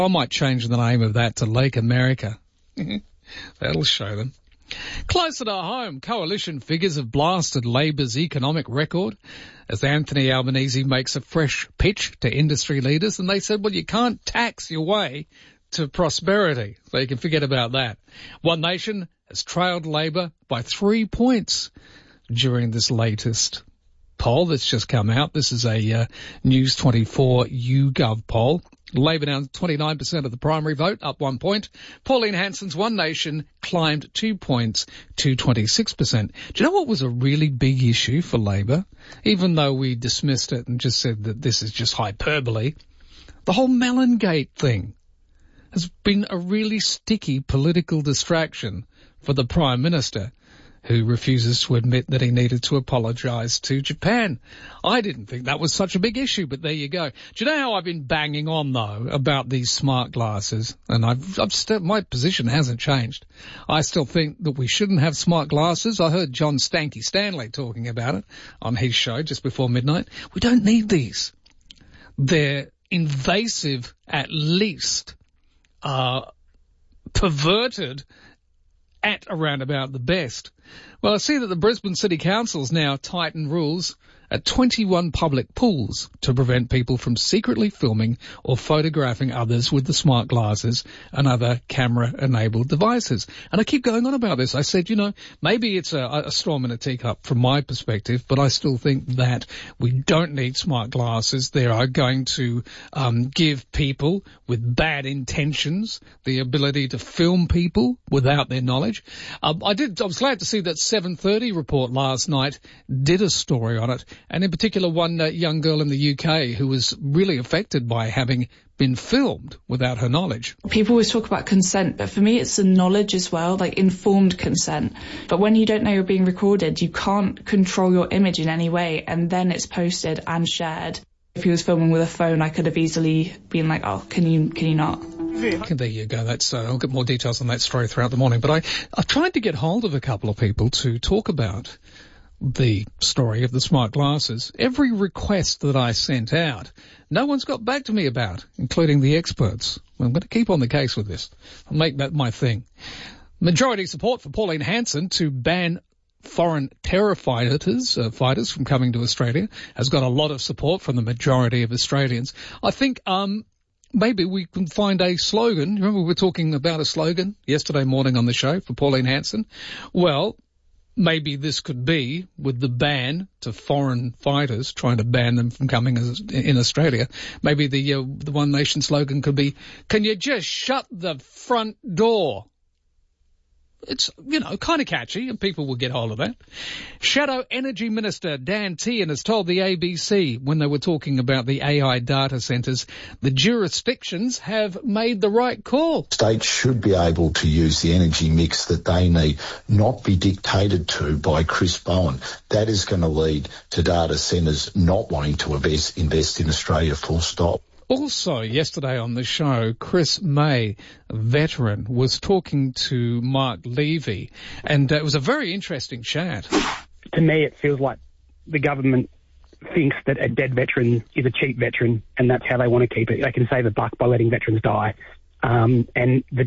I might change the name of that to Lake America. That'll show them. Closer to home, coalition figures have blasted Labor's economic record as Anthony Albanese makes a fresh pitch to industry leaders, and they said, well, you can't tax your way to prosperity, so you can forget about that. One Nation has trailed Labor by 3 points during this latest poll that's just come out. This is a News 24 YouGov poll. Labor down 29% of the primary vote, up 1 point. Pauline Hanson's One Nation climbed 2 points to 26%. Do you know what was a really big issue for Labor? Even though we dismissed it and just said that this is just hyperbole, the whole Mellon-gate thing has been a really sticky political distraction for the Prime Minister, who refuses to admit that he needed to apologise to Japan. I didn't think that was such a big issue, but there you go. Do you know how I've been banging on, though, about these smart glasses? And my position hasn't changed. I still think that we shouldn't have smart glasses. I heard John Stanky Stanley talking about it on his show just before midnight. We don't need these. They're invasive, at least, perverted at around about the best. Well, I see that the Brisbane City Council's now tightened rules at 21 public pools to prevent people from secretly filming or photographing others with the smart glasses and other camera-enabled devices. And I keep going on about this. I said, maybe it's a storm in a teacup from my perspective, but I still think that we don't need smart glasses. They are going to give people with bad intentions the ability to film people without their knowledge. I was glad to see that 7:30 report last night did a story on it. And in particular, one young girl in the UK who was really affected by having been filmed without her knowledge. People always talk about consent, but for me it's the knowledge as well, like informed consent. But when you don't know you're being recorded, you can't control your image in any way, and then it's posted and shared. If he was filming with a phone, I could have easily been like, oh, can you not? There you go. I'll get more details on that story throughout the morning. But I've tried to get hold of a couple of people to talk about the story of the smart glasses. Every request that I sent out, no one's got back to me about, including the experts. Well, I'm going to keep on the case with this. I'll make that my thing. Majority support for Pauline Hanson to ban foreign terror fighters from coming to Australia has got a lot of support from the majority of Australians. I think maybe we can find a slogan. Remember we were talking about a slogan yesterday morning on the show for Pauline Hanson? Well, maybe this could be with the ban to foreign fighters, trying to ban them from coming in Australia. Maybe the One Nation slogan could be, can you just shut the front door? It's, kind of catchy, and people will get hold of that. Shadow Energy Minister Dan Tehan has told the ABC when they were talking about the AI data centres, the jurisdictions have made the right call. States should be able to use the energy mix that they need, not be dictated to by Chris Bowen. That is going to lead to data centres not wanting to invest in Australia, full stop. Also, yesterday on the show, Chris May, a veteran, was talking to Mark Levy, and it was a very interesting chat. To me, it feels like the government thinks that a dead veteran is a cheap veteran, and that's how they want to keep it. They can save a buck by letting veterans die. And the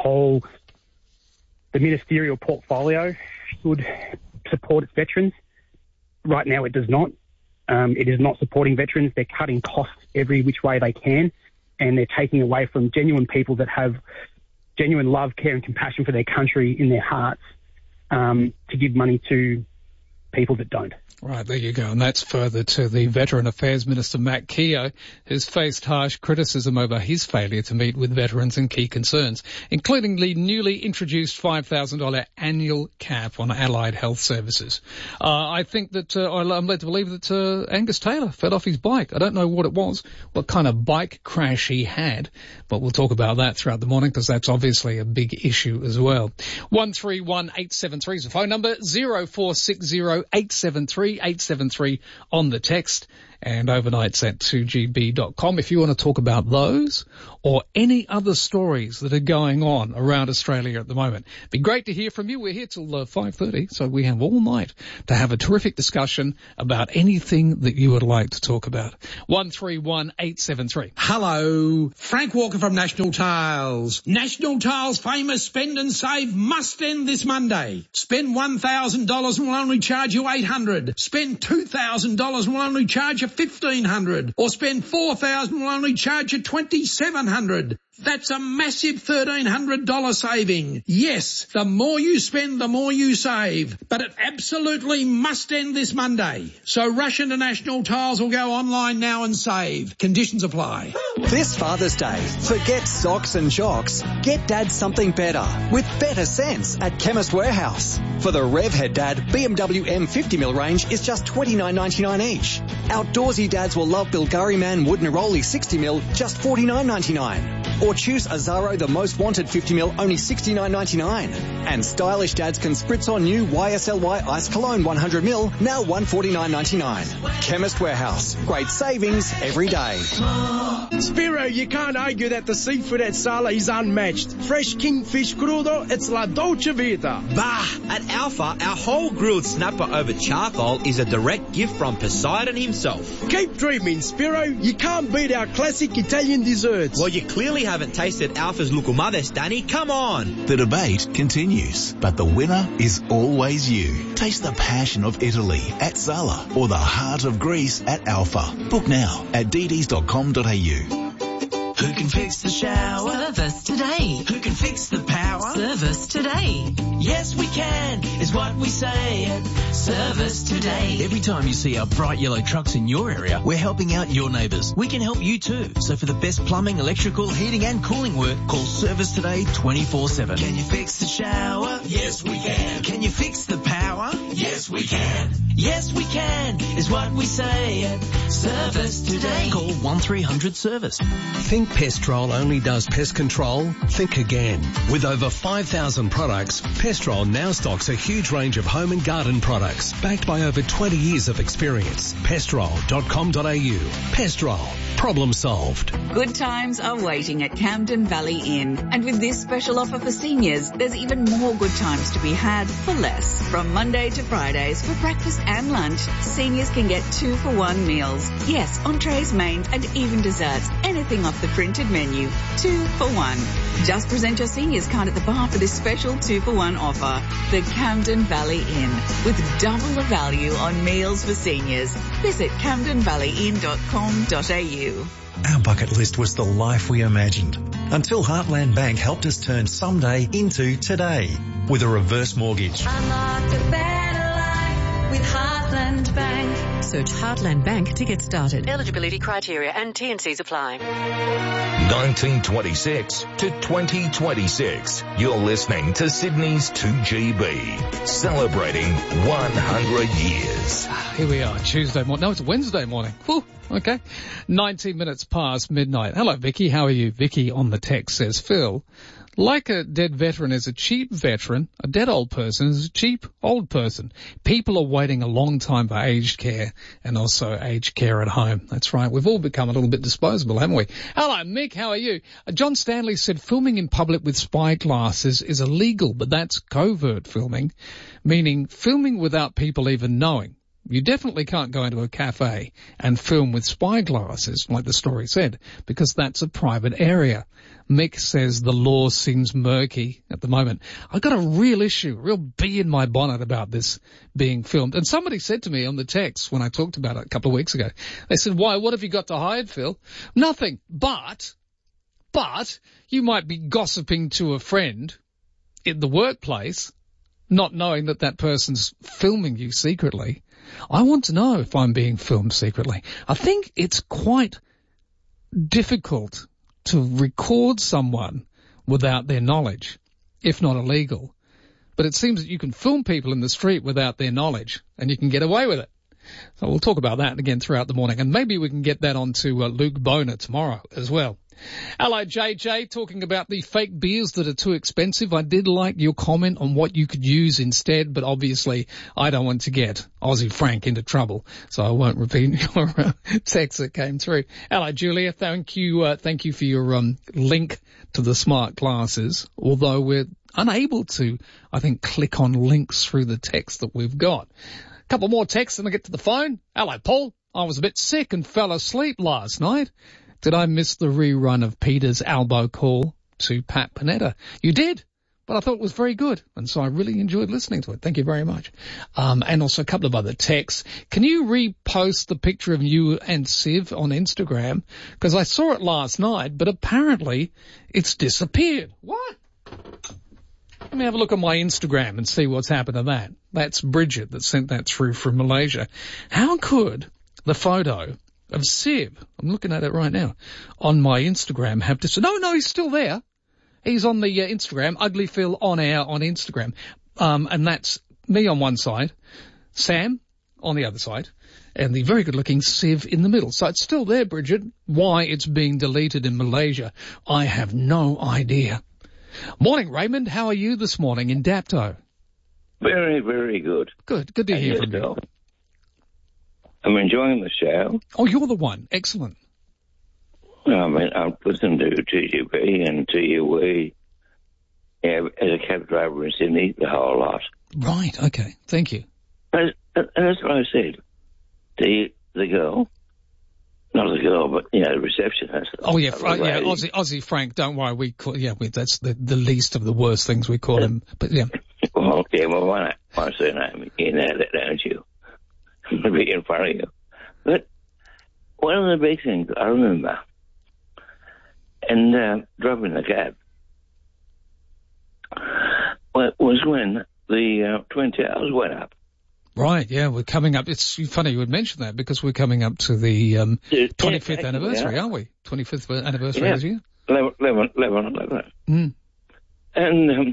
ministerial portfolio should support its veterans. Right now, it does not. It is not supporting veterans. They're cutting costs every which way they can, and they're taking away from genuine people that have genuine love, care and compassion for their country in their hearts to give money to people that don't. Right, there you go. And that's further to the Veteran Affairs Minister, Matt Keogh, who's faced harsh criticism over his failure to meet with veterans and key concerns, including the newly introduced $5,000 annual cap on allied health services. I think that, I'm led to believe that Angus Taylor fell off his bike. I don't know what it was, what kind of bike crash he had, but we'll talk about that throughout the morning because that's obviously a big issue as well. 131873 is the phone number, 0460 873 873 on the text. and overnights at 2GB.com if you want to talk about those or any other stories that are going on around Australia at the moment. Be great to hear from you. We're here till 5:30, so we have all night to have a terrific discussion about anything that you would like to talk about. 131873. Hello, Frank Walker from National Tiles. National Tiles' famous Spend and Save must end this Monday. Spend $1,000 and we'll only charge you $800. Spend $2,000 and we'll only charge you $1,500. Or spend $4,000 and we'll only charge you $2,700. That's a massive $1,300 saving. Yes, the more you spend, the more you save. But it absolutely must end this Monday. So rush into National Tiles or go online now and save. Conditions apply. This Father's Day, forget socks and jocks. Get Dad something better with better sense at Chemist Warehouse. For the Revhead Dad BMW M50mm range is just $29.99 each. Outdoorsy dads will love Bilgari Man Wood Neroli 60mm, just $49.99. Or choose Azaro the Most Wanted 50ml, only $69.99. And stylish dads can spritz on new YSLY Ice Cologne 100ml, now $149.99. Chemist Warehouse. Great savings every day. Spiro, you can't argue that the seafood at Sala is unmatched. Fresh kingfish crudo, it's la dolce vita. Bah! At Alpha, our whole grilled snapper over charcoal is a direct gift from Poseidon himself. Keep dreaming, Spiro. You can't beat our classic Italian desserts. Well, you clearly haven't tasted Alpha's Lucumades, Danny. Come on! The debate continues, but the winner is always you. Taste the passion of Italy at Sala or the heart of Greece at Alpha. Book now at dd's.com.au. Who can fix the shower? Service today. Who can fix the power? Service today. Yes, we can, is what we say at Service Today. Every time you see our bright yellow trucks in your area, we're helping out your neighbours. We can help you too. So for the best plumbing, electrical, heating and cooling work, call Service Today 24/7. Can you fix the shower? Yes, we can. Can you fix the power? Yes, we can. Yes, we can, is what we say at Service Today. Call 1300 Service. Think Pestrol only does pest control? Think again. With over 5,000 products, Pestrol now stocks a huge range of home and garden products backed by over 20 years of experience. Pestrol.com.au. Pestrol. Problem solved. Good times are waiting at Camden Valley Inn. And with this special offer for seniors, there's even more good times to be had for less. From Monday to Fridays for breakfast and lunch, seniors can get 2-for-1 meals. Yes, entrees, mains and even desserts. Anything off the printed menu. 2 for 1. Just present your seniors card at the bar for this special 2-for-1 offer. The Camden Valley Inn. With double the value on meals for seniors. Visit camdenvalleyinn.com.au. Our bucket list was the life we imagined. Until Heartland Bank helped us turn someday into today. With a reverse mortgage. Unlock a better life with Heartland Bank. Search Heartland Bank to get started. Eligibility criteria and T&Cs apply. 1926 to 2026. You're listening to Sydney's 2GB, celebrating 100 years. Here we are, Tuesday morning. No, it's Wednesday morning. Whew, okay. 19 minutes past midnight. Hello, Vicky. How are you? Vicky on the text says, Phil, like a dead veteran is a cheap veteran, a dead old person is a cheap old person. People are waiting a long time for aged care and also aged care at home. That's right. We've all become a little bit disposable, haven't we? Hello, Mick. How are you? John Stanley said filming in public with spyglasses is illegal, but that's covert filming, meaning filming without people even knowing. You definitely can't go into a cafe and film with spyglasses, like the story said, because that's a private area. Mick says the law seems murky at the moment. I've got a real issue, a real bee in my bonnet about this being filmed. And somebody said to me on the text when I talked about it a couple of weeks ago, they said, why, what have you got to hide, Phil? Nothing, but you might be gossiping to a friend in the workplace, not knowing that that person's filming you secretly. I want to know if I'm being filmed secretly. I think it's quite difficult to record someone without their knowledge, if not illegal. But it seems that you can film people in the street without their knowledge, and you can get away with it. So we'll talk about that again throughout the morning, and maybe we can get that onto Luke Boner tomorrow as well. Hello, JJ, talking about the fake beers that are too expensive. I did like your comment on what you could use instead, but obviously I don't want to get Aussie Frank into trouble, so I won't repeat your text that came through. Hello, Julia. Thank you for your link to the smart glasses, although we're unable to, I think, click on links through the text that we've got. A couple more texts and I get to the phone. Hello, Paul. I was a bit sick and fell asleep last night. Did I miss the rerun of Peter's elbow call to Pat Panetta? You did, but I thought it was very good, and so I really enjoyed listening to it. Thank you very much. And also a couple of other texts. Can you repost the picture of you and Siv on Instagram? Because I saw it last night, but apparently it's disappeared. What? Let me have a look at my Instagram and see what's happened to that. That's Bridget that sent that through from Malaysia. How could the photo of Siv, I'm looking at it right now, on my Instagram have to... No, he's still there. He's on the Instagram, Ugly Phil on air on Instagram. And that's me on one side, Sam on the other side, and the very good-looking Siv in the middle. So it's still there, Bridget. Why it's being deleted in Malaysia, I have no idea. Morning, Raymond. How are you this morning in Dapto? Very, very good. Good to hear from you. I'm enjoying the show. Oh, you're the one. Excellent. I mean, I've listened to TGB and TUE as a cab driver in Sydney the whole lot. Right, okay. Thank you. And that's what I said. The girl, not the girl, but, the receptionist. Oh, yeah, Aussie Frank, don't worry. That's the least of the worst things we call him. But, yeah. Well, okay, my surname, you know that, don't you? Be in front of you. But one of the big things I remember, and driving the cab, was when the Twin Towers went up. Right, yeah, we're coming up. It's funny you would mention that because we're coming up to the 25th anniversary, aren't we? 25th anniversary this year? 11. Mm. And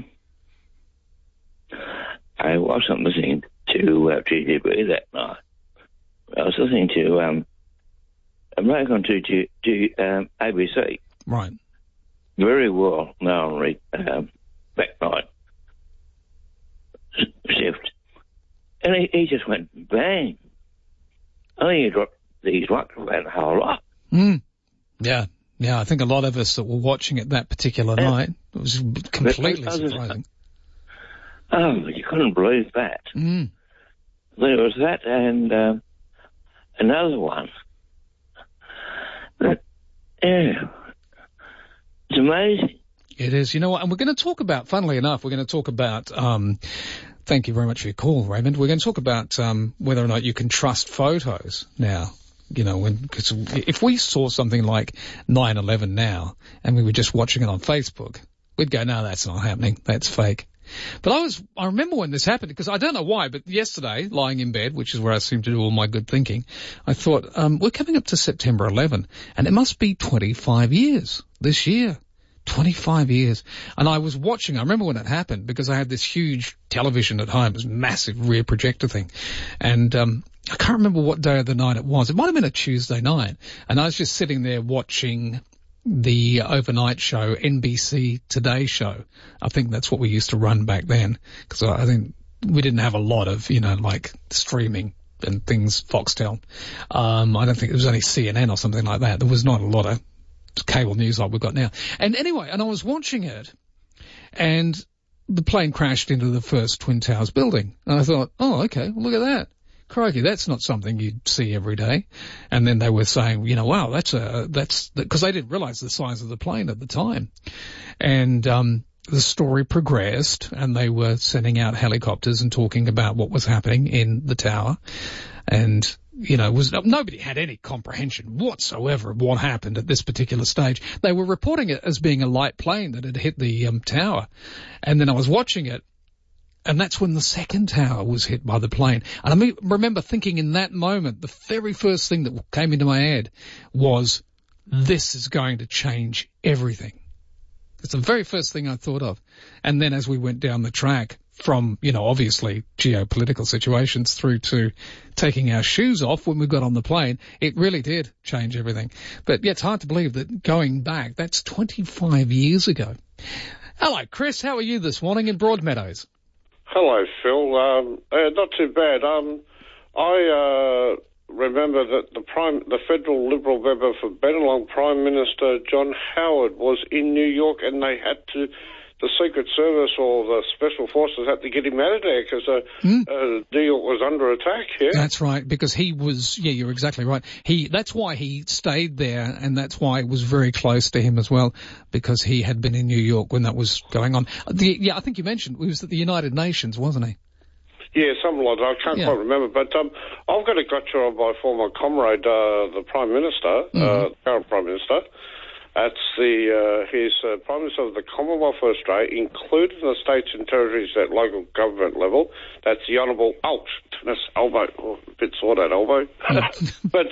I wasn't listening to TGB that night. I was listening to American to ABC. Right. Very well known back night shift. And he just went bang. I think he dropped these microphones a whole lot. Mm. Yeah, I think a lot of us that were watching it that particular night, it was completely surprising. Oh, you couldn't believe that. Mm. There was that and another one. But, it's amazing. It is. You know what? And we're going to talk about, funnily enough, thank you very much for your call, Raymond. We're going to talk about whether or not you can trust photos now. Because if we saw something like 9/11 now and we were just watching it on Facebook, we'd go, no, that's not happening. That's fake. But I remember when this happened, because I don't know why, but yesterday, lying in bed, which is where I seem to do all my good thinking, I thought, we're coming up to September 11, and it must be 25 years this year. 25 years. And I was watching, I remember when it happened, because I had this huge television at home, this massive rear projector thing, and I can't remember what day of the night it was. It might have been a Tuesday night, and I was just sitting there watching the overnight show, NBC Today show. I think that's what we used to run back then, because I think we didn't have a lot of, like streaming and things, Foxtel. I don't think it was only CNN or something like that. There was not a lot of cable news like we've got now. And anyway, and I was watching it, and the plane crashed into the first Twin Towers building. And I thought, oh, okay, well, look at that. Crikey, that's not something you'd see every day. And then they were saying, wow, that's, because they didn't realize the size of the plane at the time. And, the story progressed, and they were sending out helicopters and talking about what was happening in the tower. And, nobody had any comprehension whatsoever of what happened at this particular stage. They were reporting it as being a light plane that had hit the tower. And then I was watching it, and that's when the second tower was hit by the plane. And I remember thinking in that moment, the very first thing that came into my head was, this is going to change everything. It's the very first thing I thought of. And then as we went down the track, from, obviously geopolitical situations through to taking our shoes off when we got on the plane. It really did change everything. But yeah, it's hard to believe that going back, that's 25 years ago. Hello, Chris. How are you this morning in Broadmeadows? Hello, Phil. Not too bad. I remember that the federal Liberal member for Bennelong, Prime Minister John Howard, was in New York, and the Secret Service or the Special Forces had to get him out of there because New York was under attack. Yeah, that's right. Because he was. Yeah, you're exactly right. That's why he stayed there, and that's why it was very close to him as well, because he had been in New York when that was going on. I think you mentioned he was at the United Nations, wasn't he? Yeah, something like that. I can't quite remember. But I've got a gotcha on my former comrade, the Prime Minister, current Prime Minister. That's he's Prime Minister of the Commonwealth of Australia, including the states and territories at local government level. That's the Honourable Tennis Elbow, a bit sore that elbow. But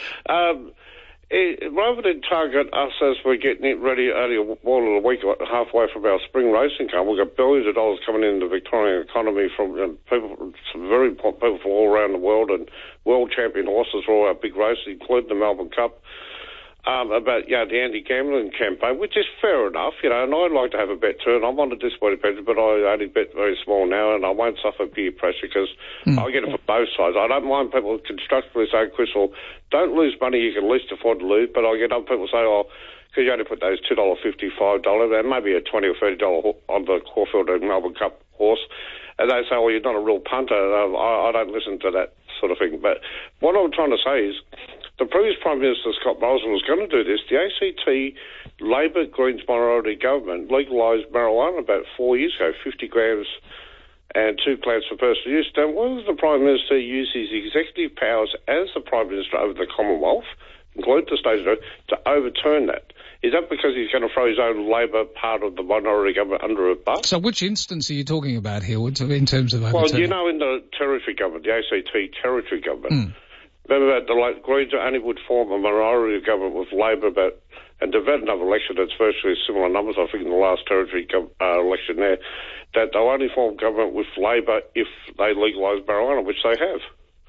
rather than target us as we're getting ready only more than a week halfway from our spring racing car, we've got billions of dollars coming into the Victorian economy from some very important people from all around the world, and world champion horses for all our big races, including the Melbourne Cup. About the anti-gambling campaign, which is fair enough, and I'd like to have a bet too, and I'm on a disability pension, but I only bet very small now, and I won't suffer peer pressure because I get it from both sides. I don't mind people constructively saying, Chris, well, don't lose money you can least afford to lose, but I get other people say, because you only put those $2.50, $5, and maybe a $20 or $30 on the Caulfield and Melbourne Cup horse, and they say, well, you're not a real punter. I don't listen to that sort of thing. But what I'm trying to say is, the previous Prime Minister, Scott Morrison, was going to do this. The ACT Labor Greens minority government legalised marijuana about 4 years ago, 50 grams and 2 plants for personal use. Then why does the Prime Minister use his executive powers as the Prime Minister over the Commonwealth, including the states, to overturn that? Is that because he's going to throw his own Labor part of the minority government under a bus? So which instance are you talking about here in terms of Well, overturning? in the territory government, the ACT territory government, remember that the Greens only would form a minority government with Labor and they've had another election that's virtually similar numbers, I think, in the last territory election there, that they'll only form government with Labor if they legalise marijuana, which they have.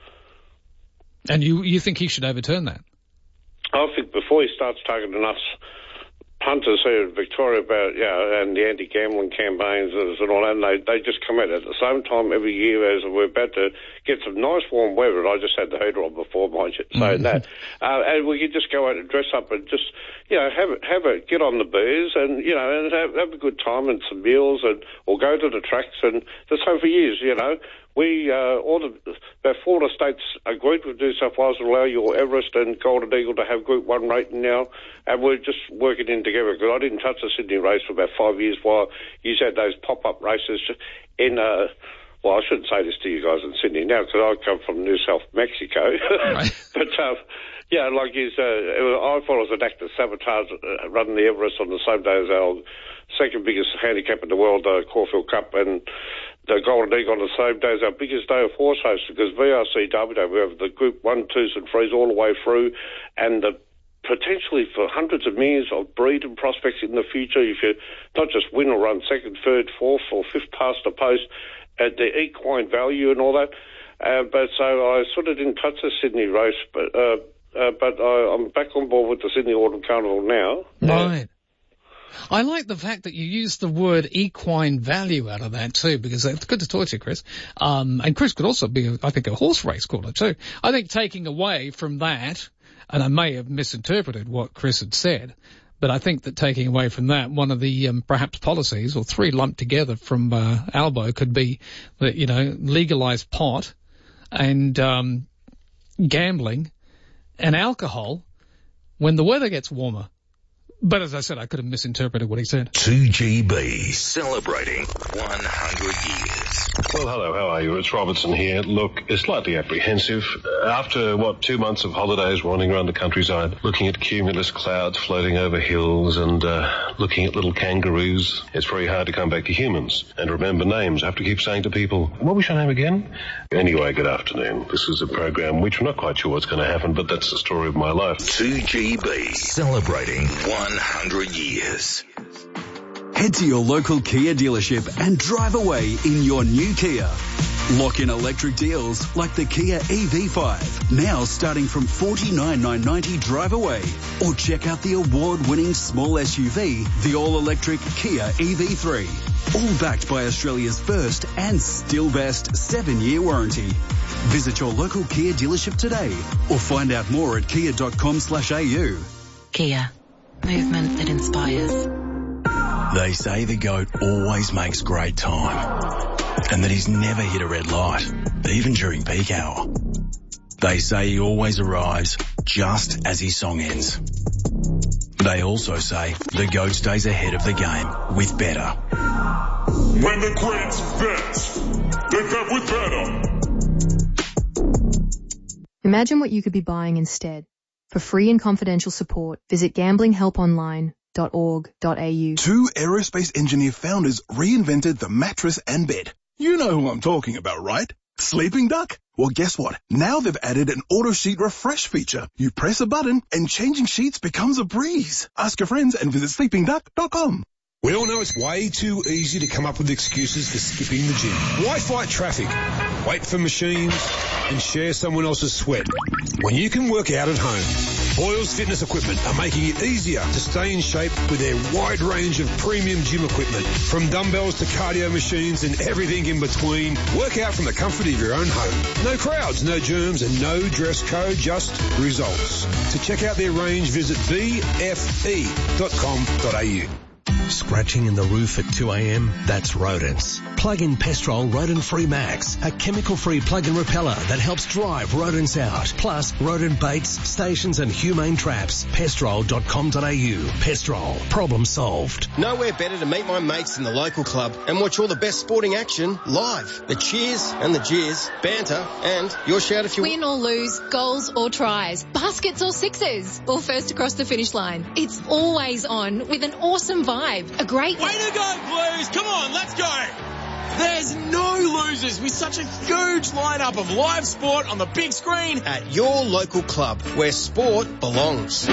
And you think he should overturn that? I think before he starts targeting us punters here in Victoria about, and the anti-gambling campaigns and all that, and they just come out at the same time every year as we're about to get some nice warm weather. I just had the heater on before, mind you, saying that. And we could just go out and dress up and just, get on the beers and, and have a good time and some meals or go to the tracks. And the same for years, We, about 4 of the states agreed with New South Wales to allow your Everest and Golden Eagle to have Group 1 rating now, and we're just working in together, because I didn't touch the Sydney race for about 5 years while you had those pop-up races in, I shouldn't say this to you guys in Sydney now, because I come from New South Mexico, right. But, I thought it was an act of sabotage running the Everest on the same day as our second biggest handicap in the world, the Caulfield Cup, and the Golden Eagle on the same day as our biggest day of horse racing, because VRCW, we have the Group 1, 2s and 3s all the way through, and potentially for hundreds of millions of breeding prospects in the future, if you not just win or run second, third, fourth or fifth past the post at the equine value and all that. But so I sort of didn't touch the Sydney race, but I'm back on board with the Sydney Autumn Carnival now. Right. I like the fact that you used the word equine value out of that too, because it's good to talk to you, Chris. And Chris could also be, I think, a horse race caller too. I think taking away from that, and I may have misinterpreted what Chris had said, but I think that taking away from that, one of the perhaps policies, or 3 lumped together from Albo, could be that, legalise pot and gambling and alcohol when the weather gets warmer. But as I said, I could have misinterpreted what he said. 2GB, celebrating 100 years. Well, hello, how are you? It's Robertson here. Look, it's slightly apprehensive. After, 2 months of holidays wandering around the countryside, looking at cumulus clouds floating over hills and looking at little kangaroos, it's very hard to come back to humans and remember names. I have to keep saying to people, what was your name again? Anyway, good afternoon. This is a program which we're not quite sure what's going to happen, but that's the story of my life. 2GB, celebrating 100 years. Head to your local Kia dealership and drive away in your new Kia. Lock in electric deals like the Kia EV5, now starting from $49,990 drive away. Or check out the award-winning small SUV, the all-electric Kia EV3. All backed by Australia's first and still best 7-year warranty. Visit your local Kia dealership today or find out more at kia.com/au. Kia. Movement that inspires. They say the goat always makes great time and that he's never hit a red light, even during peak hour. They say he always arrives just as his song ends. They also say the goat stays ahead of the game with Better. When the greats bet, they bet with Better. Imagine what you could be buying instead. For free and confidential support, visit gamblinghelponline.org.au. 2 aerospace engineer founders reinvented the mattress and bed. You know who I'm talking about, right? Sleeping Duck? Well, guess what? Now they've added an auto sheet refresh feature. You press a button and changing sheets becomes a breeze. Ask your friends and visit sleepingduck.com. We all know it's way too easy to come up with excuses for skipping the gym. Why fight traffic, wait for machines, and share someone else's sweat when you can work out at home? Boyle's Fitness Equipment are making it easier to stay in shape with their wide range of premium gym equipment. From dumbbells to cardio machines and everything in between, work out from the comfort of your own home. No crowds, no germs, and no dress code, just results. To check out their range, visit bfe.com.au. Scratching in the roof at 2 a.m? That's rodents. Plug in Pestrol Rodent-Free Max, a chemical-free plug-in repeller that helps drive rodents out. Plus, rodent baits, stations and humane traps. Pestrol.com.au. Pestrol. Problem solved. Nowhere better to meet my mates in the local club and watch all the best sporting action live. The cheers and the jeers, banter, and your shout if you win or lose, goals or tries, baskets or sixes, or first across the finish line. It's always on with an awesome vibe. A great way to go, Blues! Come on, let's go! There's no losers with such a huge lineup of live sport on the big screen at your local club where sport belongs.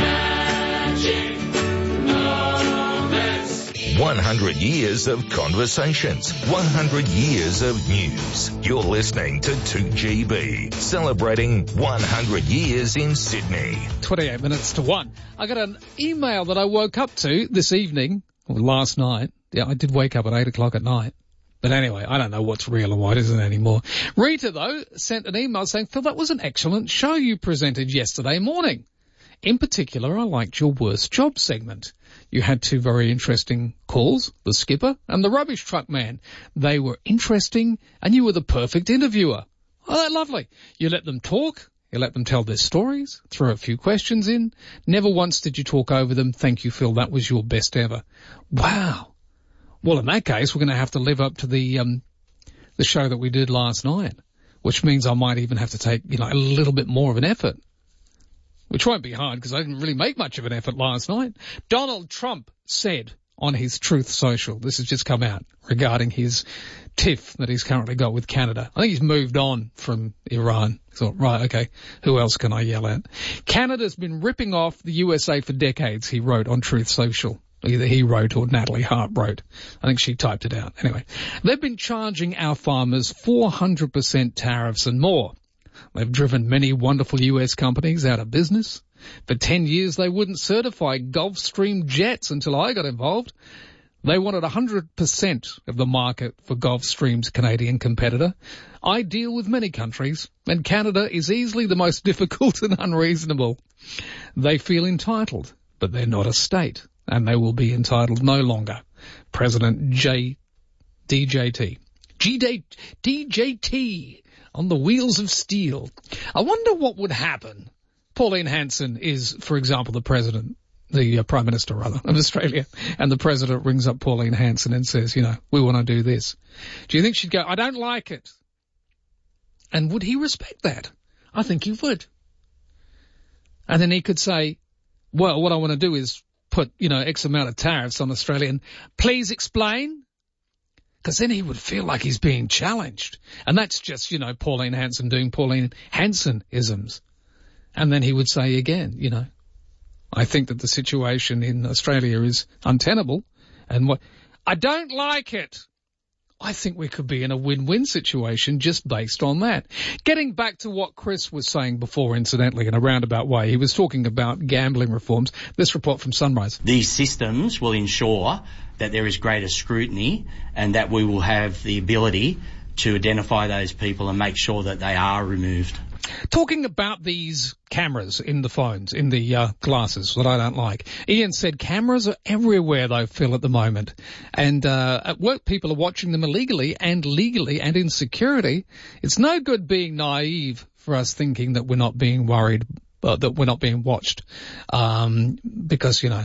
100 years of conversations, 100 years of news. You're listening to 2GB, celebrating 100 years in Sydney. 28 minutes to 1. I got an email that I woke up to this evening, or last night. Yeah, I did wake up at 8 o'clock at night. But anyway, I don't know what's real and what isn't anymore. Rita, though, sent an email saying, Phil, that was an excellent show you presented yesterday morning. In particular, I liked your worst job segment. You had 2 very interesting calls, the skipper and the rubbish truck man. They were interesting and you were the perfect interviewer. Oh, that's lovely. You let them talk. You let them tell their stories, throw a few questions in. Never once did you talk over them. Thank you, Phil. That was your best ever. Wow. Well, in that case, we're going to have to live up to the show that we did last night, which means I might even have to take, a little bit more of an effort, which won't be hard because I didn't really make much of an effort last night. Donald Trump said on his Truth Social, this has just come out, regarding his tiff that he's currently got with Canada. I think he's moved on from Iran. He thought, right, okay, who else can I yell at? Canada's been ripping off the USA for decades, he wrote on Truth Social. Either he wrote or Natalie Hart wrote. I think she typed it out. Anyway, they've been charging our farmers 400% tariffs and more. They've driven many wonderful US companies out of business. For 10 years, they wouldn't certify Gulfstream jets until I got involved. They wanted 100% of the market for Gulfstream's Canadian competitor. I deal with many countries, and Canada is easily the most difficult and unreasonable. They feel entitled, but they're not a state, and they will be entitled no longer. President DJT on the wheels of steel. I wonder what would happen. Pauline Hanson is, for example, the Prime Minister, of Australia, and the President rings up Pauline Hanson and says, we want to do this. Do you think she'd go, I don't like it? And would he respect that? I think he would. And then he could say, well, what I want to do is put, X amount of tariffs on Australia and please explain. Because then he would feel like he's being challenged. And that's just, Pauline Hanson doing Pauline Hanson-isms. And then he would say again, I think that the situation in Australia is untenable. And I don't like it. I think we could be in a win-win situation just based on that. Getting back to what Chris was saying before, incidentally, in a roundabout way, he was talking about gambling reforms. This report from Sunrise. These systems will ensure that there is greater scrutiny and that we will have the ability to identify those people and make sure that they are removed. Talking about these cameras in the phones, in the glasses, that I don't like. Ian said cameras are everywhere, though, Phil, at the moment. And at work, people are watching them illegally and legally and in security. It's no good being naive for us thinking that we're not being worried, that we're not being watched, because, you know,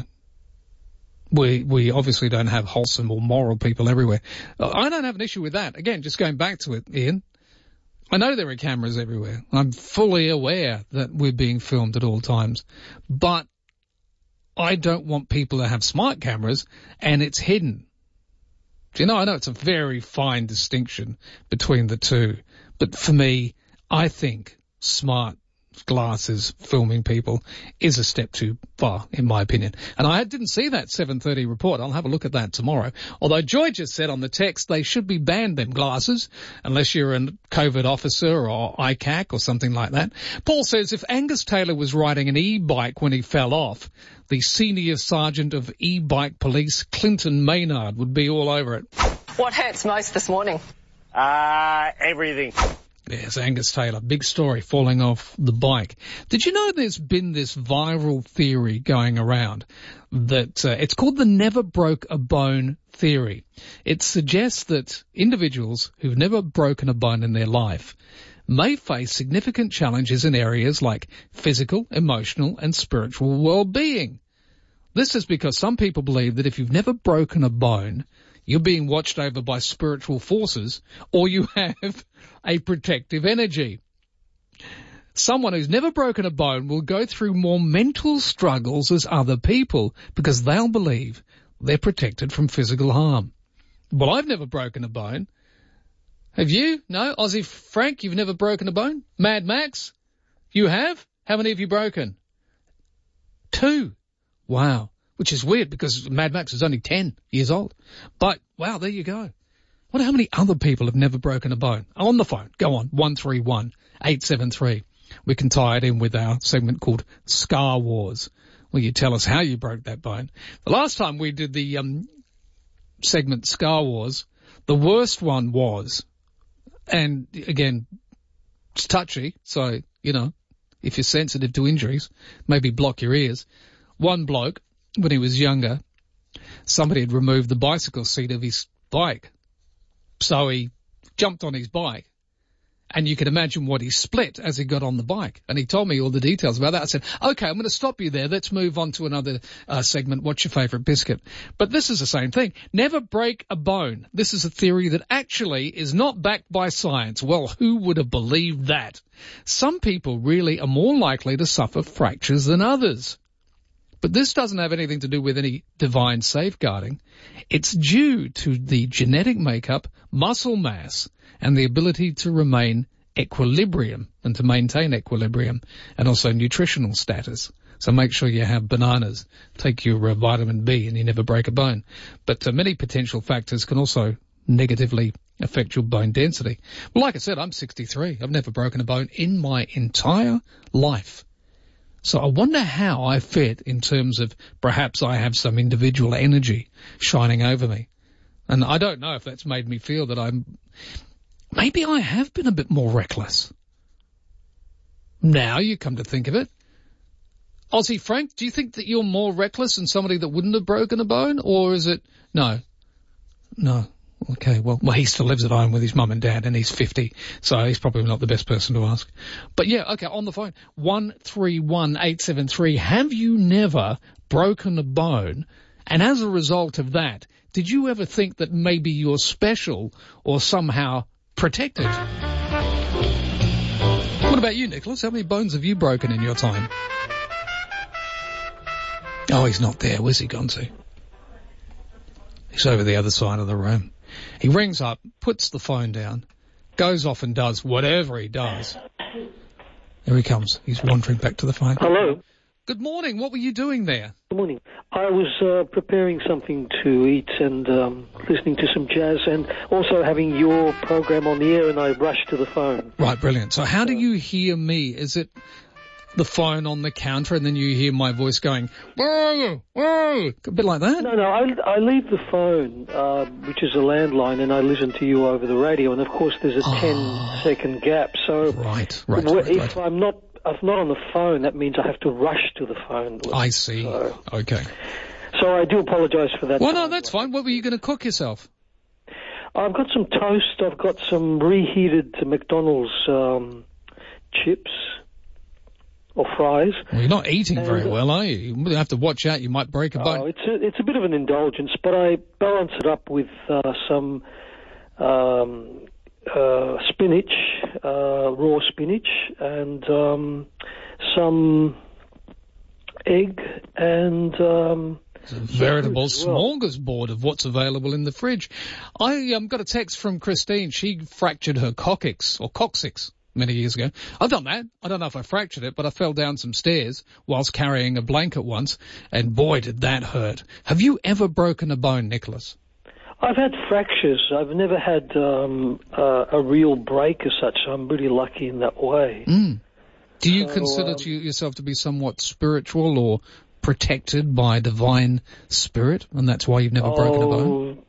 we obviously don't have wholesome or moral people everywhere. I don't have an issue with that. Again, just going back to it, Ian. I know there are cameras everywhere. I'm fully aware that we're being filmed at all times. But I don't want people to have smart cameras and it's hidden. Do you know, I know it's a very fine distinction between the two. But for me, I think smart glasses filming people is a step too far, in my opinion. And I didn't see that 7:30 report. I'll have a look at that tomorrow. Although Joy just said on the text they should be banned, them glasses, unless you're a COVID officer or ICAC or something like that. Paul says if Angus Taylor was riding an e-bike when he fell off, the senior sergeant of e-bike police, Clinton Maynard, would be all over it. What hurts most this morning? Everything. Yes, Angus Taylor, big story, falling off the bike. Did you know there's been this viral theory going around that it's called the never broke a bone theory? It suggests that individuals who've never broken a bone in their life may face significant challenges in areas like physical, emotional, and spiritual well-being. This is because some people believe that if you've never broken a bone, you're being watched over by spiritual forces, or you have a protective energy. Someone who's never broken a bone will go through more mental struggles as other people because they'll believe they're protected from physical harm. Well, I've never broken a bone. Have you? No? Aussie Frank, you've never broken a bone? Mad Max? You have? How many have you broken? 2. Wow. Which is weird because Mad Max is only 10 years old. But, wow, there you go. I wonder how many other people have never broken a bone. On the phone, go on, 131-873. We can tie it in with our segment called Scar Wars, where you tell us how you broke that bone. The last time we did the segment Scar Wars, the worst one was, and again, it's touchy, so, you know, if you're sensitive to injuries, maybe block your ears. One bloke, when he was younger, somebody had removed the bicycle seat of his bike. So he jumped on his bike, and you can imagine what he split as he got on the bike. And he told me all the details about that. I said, okay, I'm going to stop you there. Let's move on to another segment. What's your favourite biscuit? But this is the same thing. Never break a bone. This is a theory that actually is not backed by science. Well, who would have believed that? Some people really are more likely to suffer fractures than others. But this doesn't have anything to do with any divine safeguarding. It's due to the genetic makeup, muscle mass, and the ability to remain equilibrium and to maintain equilibrium, and also nutritional status. So make sure you have bananas, take your vitamin B, and you never break a bone. But many potential factors can also negatively affect your bone density. Well, like I said, I'm 63. I've never broken a bone in my entire life. So I wonder how I fit in terms of perhaps I have some individual energy shining over me. And I don't know if that's made me feel that maybe I have been a bit more reckless. Now you come to think of it. Aussie Frank, do you think that you're more reckless than somebody that wouldn't have broken a bone? Or is it, no. Okay, well, he still lives at home with his mum and dad, and he's 50, so he's probably not the best person to ask. But yeah, okay, on the phone, 131-873, have you never broken a bone? And as a result of that, did you ever think that maybe you're special or somehow protected? What about you, Nicholas? How many bones have you broken in your time? Oh, he's not there. Where's he gone to? He's over the other side of the room. He rings up, puts the phone down, goes off and does whatever he does. There he comes. He's wandering back to the phone. Hello. Good morning. What were you doing there? Good morning. I was preparing something to eat and listening to some jazz and also having your program on the air, and I rushed to the phone. Right, brilliant. So how do you hear me? Is it the phone on the counter and then you hear my voice going, whoa, whoa, a bit like that? No, I leave the phone, which is a landline, and I listen to you over the radio, and of course there's a 10-second gap. So Right. if I'm not on the phone, that means I have to rush to the phone. I see. So, okay. So I do apologise for that. Well, no, that's fine. What were you going to cook yourself? I've got some toast. I've got some reheated McDonald's chips or fries. Well, you're not eating very well, are you? You have to watch out. You might break a bone. It's a bit of an indulgence, but I balance it up with some spinach, raw spinach, and some egg and it's a veritable smorgasbord of what's available in the fridge. I got a text from Christine. She fractured her coccyx many years ago. I've done that. I don't know if I fractured it, but I fell down some stairs whilst carrying a blanket once, and boy, did that hurt. Have you ever broken a bone, Nicholas? I've had fractures. I've never had a real break as such. So I'm really lucky in that way. Do you consider yourself to be somewhat spiritual or protected by divine spirit, and that's why you've never broken a bone?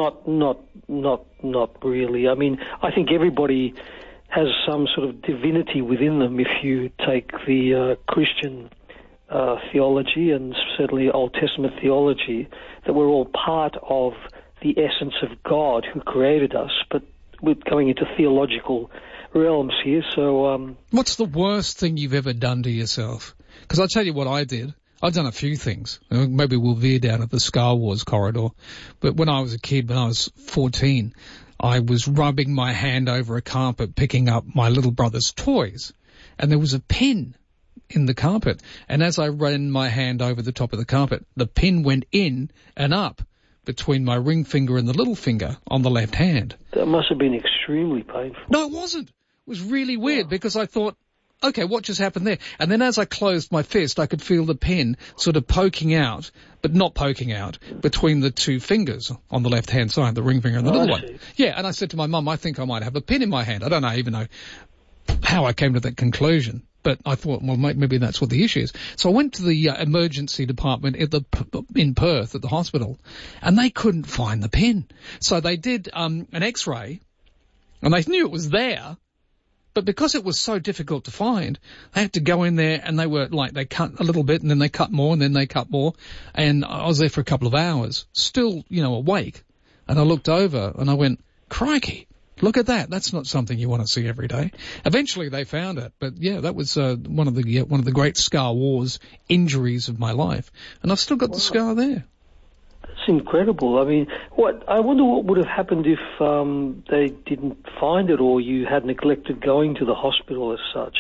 Not really. I mean, I think everybody has some sort of divinity within them if you take the Christian theology and certainly Old Testament theology, that we're all part of the essence of God who created us, but we're going into theological realms here, so... What's the worst thing you've ever done to yourself? Because I'll tell you what I did. I've done a few things. Maybe we'll veer down at the Star Wars corridor. But when I was a kid, when I was 14, I was rubbing my hand over a carpet picking up my little brother's toys. And there was a pin in the carpet. And as I ran my hand over the top of the carpet, the pin went in and up between my ring finger and the little finger on the left hand. That must have been extremely painful. No, it wasn't. It was really weird because I thought, okay, what just happened there? And then as I closed my fist, I could feel the pin sort of poking out, but not poking out, between the two fingers on the left-hand side, the ring finger and the little one. Yeah, and I said to my mum, I think I might have a pin in my hand. I don't even know how I came to that conclusion. But I thought, well, maybe that's what the issue is. So I went to the emergency department in Perth at the hospital, and they couldn't find the pin. So they did an X-ray, and they knew it was there, but because it was so difficult to find, they had to go in there, and they were like, they cut a little bit, and then they cut more, and then they cut more, and I was there for a couple of hours, still, awake, and I looked over, and I went, crikey. Look at that. That's not something you want to see every day. Eventually they found it, but yeah, that was one of the great Scar Wars injuries of my life, and I've still got the scar there. That's incredible. I mean, I wonder what would have happened if they didn't find it, or you had neglected going to the hospital as such.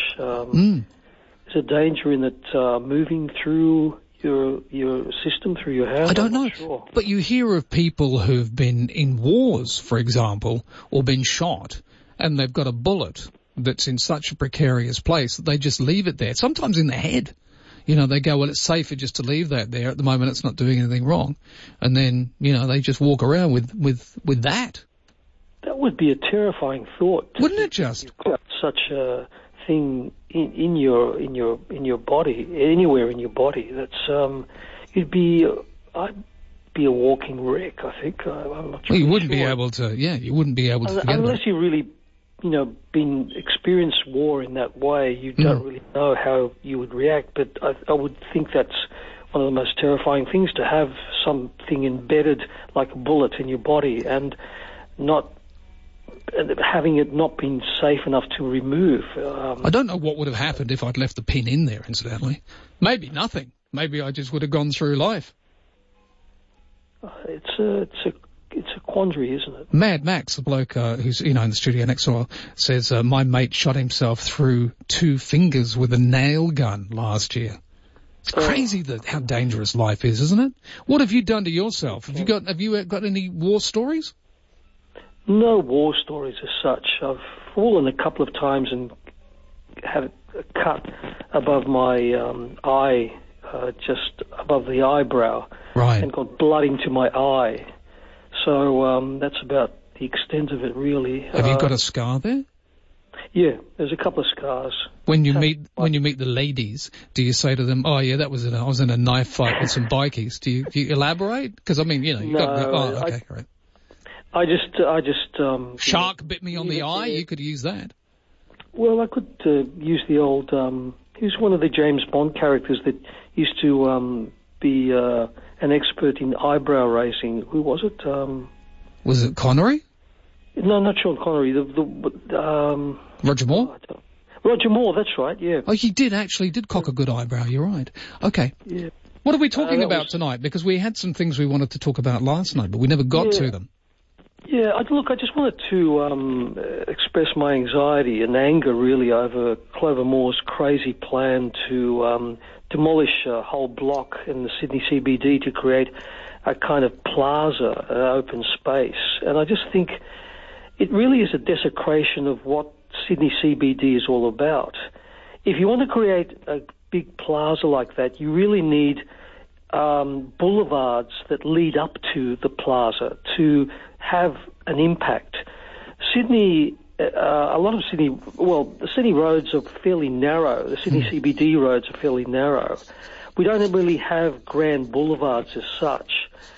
Is there danger in it moving through your system, through your house? I don't know. Sure. But you hear of people who've been in wars, for example, or been shot, and they've got a bullet that's in such a precarious place that they just leave it there, sometimes in the head. They go, well, it's safer just to leave that there. At the moment, it's not doing anything wrong. And then, they just walk around with that. That would be a terrifying thought. Wouldn't it just? You've got such a thing in your body, anywhere in your body. That's I'd be a walking wreck, I think. I'm not sure. Well, you wouldn't be able to. Yeah, you wouldn't be able to. Unless you really, been experienced war in that way, you don't really know how you would react. But I would think that's one of the most terrifying things, to have something embedded like a bullet in your body and having it not been safe enough to remove. I don't know what would have happened if I'd left the pin in there, incidentally. Maybe nothing. Maybe I just would have gone through life. It's a quandary, isn't it? Mad Max, the bloke who's in the studio next door, says my mate shot himself through 2 fingers with a nail gun last year. It's crazy how dangerous life is, isn't it? What have you done to yourself? Have you got any war stories? No war stories as such. I've fallen a couple of times and had a cut above my eye just above the eyebrow, right, and got blood into my eye. So that's about the extent of it, really. Have you got a scar there? Yeah, there's a couple of scars. When you meet the ladies, do you say to them, "Oh yeah, I was in a knife fight with some bikies"? Do you elaborate? Because I mean, you know, okay, right. I just shark bit me on the eye. You could use that. Well, I could use the old. He's one of the James Bond characters that used to be an expert in eyebrow raising. Who was it? Was it Connery? No, not Sean Connery. Roger Moore? Roger Moore, that's right, yeah. Oh, he did cock a good eyebrow, you're right. Okay. Yeah. What are we talking about tonight? Because we had some things we wanted to talk about last night, but we never got to them. Yeah, look, I just wanted to express my anxiety and anger, really, over Clover Moore's crazy plan to demolish a whole block in the Sydney CBD to create a kind of plaza, an open space. And I just think it really is a desecration of what Sydney CBD is all about. If you want to create a big plaza like that, you really need boulevards that lead up to the plaza to have an impact. Sydney, a lot of Sydney, well, the Sydney roads are fairly narrow. The Sydney CBD roads are fairly narrow. We don't really have grand boulevards as such.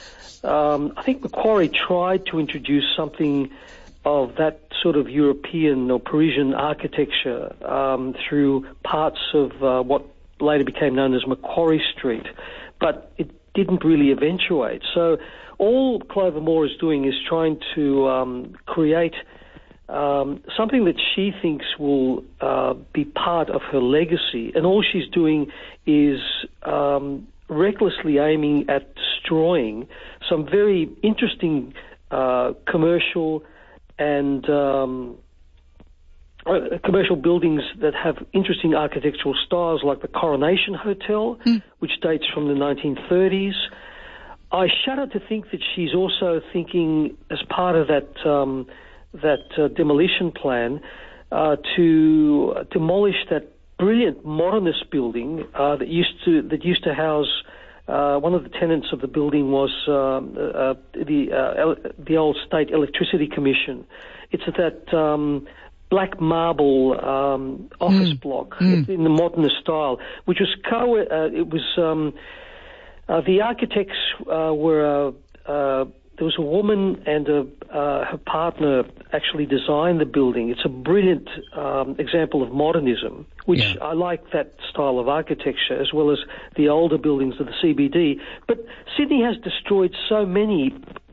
I think Macquarie tried to introduce something of that sort of European or Parisian architecture through parts of what later became known as Macquarie Street, but it didn't really eventuate. So all Clover Moore is doing is trying to create something that she thinks will be part of her legacy, and all she's doing is recklessly aiming at destroying some very interesting commercial and commercial buildings that have interesting architectural styles, like the Coronation Hotel, which dates from the 1930s. I shudder to think that she's also thinking, as part of that demolition plan, to demolish that brilliant modernist building that used to house. One of the tenants of the building was the old State Electricity Commission. It's at that black marble office block in the modernist style, which was the architects were there was a woman and her partner actually designed the building. It's a brilliant example of modernism, which I like that style of architecture, as well as the older buildings of the CBD. But Sydney has destroyed so many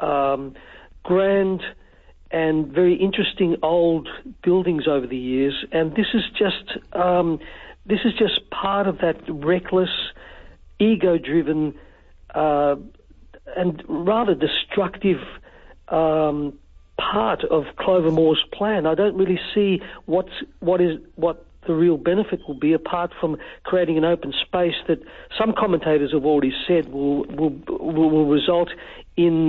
grand and very interesting old buildings over the years, and this is just part of that reckless, ego-driven and rather destructive part of Clover Moore's plan. I don't really see what the real benefit will be, apart from creating an open space that some commentators have already said will result in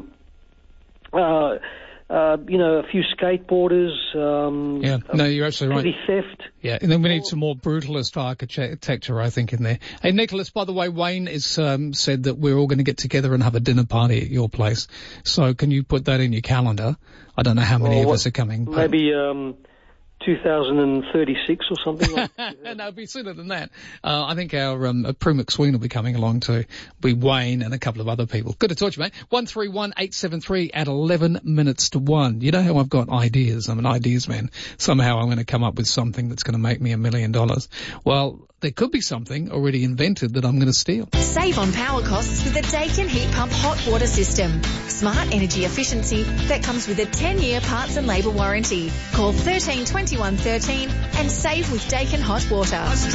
a few skateboarders. You're absolutely right. Petty theft. Yeah, and then we need some more brutalist architecture, I think, in there. Hey, Nicholas, by the way, Wayne has said that we're all going to get together and have a dinner party at your place. So can you put that in your calendar? I don't know how many of us are coming. Maybe 2036 or something like that. No, it'll be sooner than that. I think our Prue McSween will be coming along too. Be Wayne and a couple of other people. Good to talk to you, mate. 131873 at 11 minutes to 1. You know how I've got ideas. I'm an ideas man. Somehow I'm going to come up with something that's going to make me $1 million. Well, there could be something already invented that I'm going to steal. Save on power costs with the Dakin Heat Pump Hot Water System. Smart energy efficiency that comes with a 10-year parts and labour warranty. Call 13 21 13 and save with Dakin Hot Water.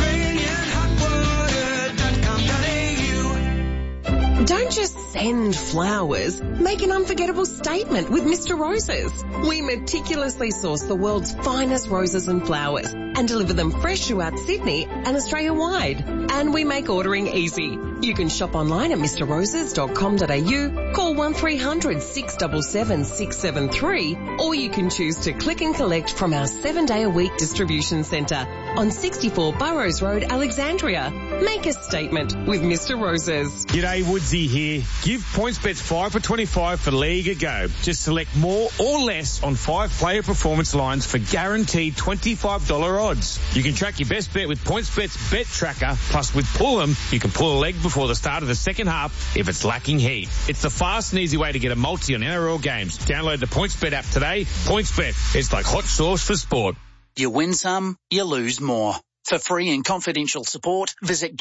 Don't just send flowers. Make an unforgettable statement with Mr. Roses. We meticulously source the world's finest roses and flowers and deliver them fresh throughout Sydney and Australia-wide. And we make ordering easy. You can shop online at mrroses.com.au, call 1300 677 673, or you can choose to click and collect from our 7-day-a-week distribution centre. on 64 Burrows Road, Alexandria. Make a statement with Mr. Roses. G'day, Woodsy here. Give PointsBet 5 for 25 for League a go. Just select more or less on 5 player performance lines for guaranteed $25 odds. You can track your best bet with PointsBet's Bet Tracker. Plus, with Pull'em, you can pull a leg before the start of the second half if it's lacking heat. It's the fast and easy way to get a multi on NRL games. Download the PointsBet app today. PointsBet, it's like hot sauce for sport. You win some, you lose more. For free and confidential support, visit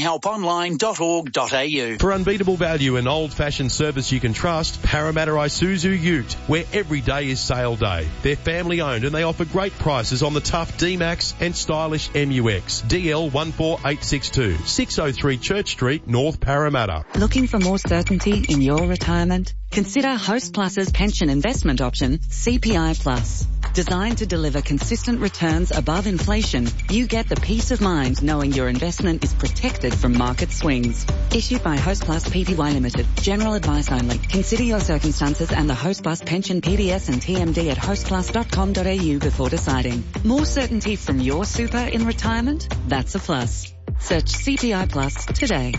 gamblinghelponline.org.au. For unbeatable value and old-fashioned service you can trust, Parramatta Isuzu Ute, where every day is sale day. They're family-owned and they offer great prices on the tough D-Max and stylish MUX. DL 14862, 603 Church Street, North Parramatta. Looking for more certainty in your retirement? Consider Host Plus's pension investment option, CPI Plus. Designed to deliver consistent returns above inflation, you get the peace of mind knowing your investment is protected from market swings. Issued by Host Plus Pty Limited. General advice only. Consider your circumstances and the Host Plus pension PDS and TMD at hostplus.com.au before deciding. More certainty from your super in retirement? That's a plus. Search CPI Plus today.